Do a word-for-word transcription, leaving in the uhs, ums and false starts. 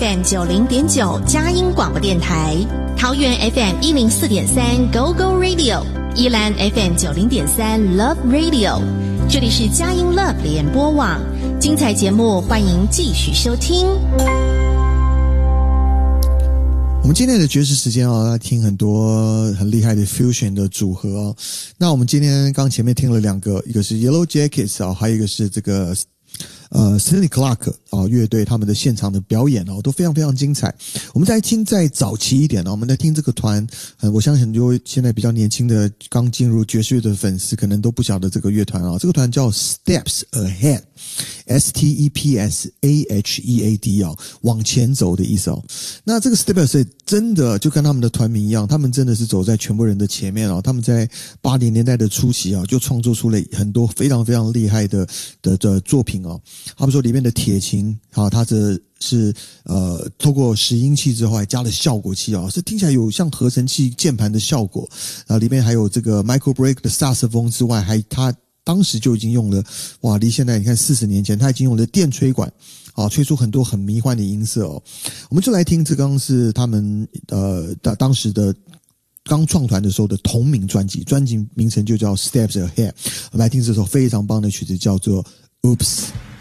F M 九零点九佳音广播电台，桃园 F M 一零四点三 Go Go Radio， 宜兰 F M 九零点三 Love Radio， 这里是佳音 Love 联播网，精彩节目欢迎继续收听。 我们今天的爵士时间哦，要听很多很厉害的 fusion 的组合哦。那我们今天刚前面听了两个，一个是 Yellow Jackets 啊，还有一个是这个呃 Stanley Clarke 啊乐队他们的现场的表演哦，都非常非常精彩。我们再听再早期一点呢，我们来听这个团，呃，我相信很多现在比较年轻的刚进入爵士乐的粉丝可能都不晓得这个乐团啊。这个团叫 Steps Ahead。S T E P S A H E A D 哦，往前走的意思哦。那这个 Steps 真的就跟他们的团名一样，他们真的是走在全部人的前面哦。他们在八零年代的初期啊，就创作出了很多非常非常厉害的的的作品哦。好比说里面的铁琴啊，它这是呃透过拾音器之后还加了效果器啊，是听起来有像合成器键盘的效果啊。里面还有这个 Michael Break 的萨克斯风之外，还它当时就已经用了，哇，离现在你看四十年前，他已经用了电吹管，啊，吹出很多很迷幻的音色哦。我们就来听这刚是他们呃当时的刚创团的时候的同名专辑，专辑名称就叫 Steps Ahead。我们来听这首非常棒的曲子，叫做 Oops。